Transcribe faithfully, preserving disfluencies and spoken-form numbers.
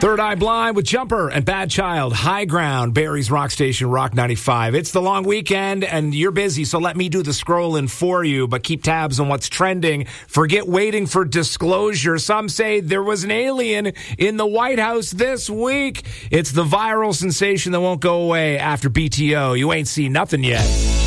Third Eye Blind with Jumper and Bad Child. High Ground, Barry's Rock Station, Rock ninety-five. It's the long weekend, and you're busy, so let me do the scrolling for you, but keep tabs on what's trending. Forget waiting for disclosure. Some say there was an alien in the White House this week. It's the viral sensation that won't go away after B T O. You ain't seen nothing yet.